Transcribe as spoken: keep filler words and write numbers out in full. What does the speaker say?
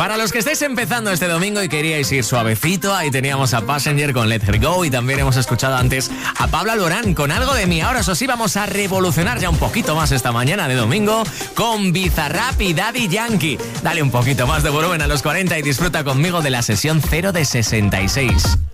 Para los que estáis empezando este domingo y queríais ir suavecito, ahí teníamos a Passenger con Let Her Go y también hemos escuchado antes a Pablo Alborán con Algo de mí. Ahora eso sí, vamos a revolucionar ya un poquito más esta mañana de domingo con Bizarrap y Daddy Yankee. Dale un poquito más de volumen a los cuarenta y disfruta conmigo de la sesión cero de sesenta y seis.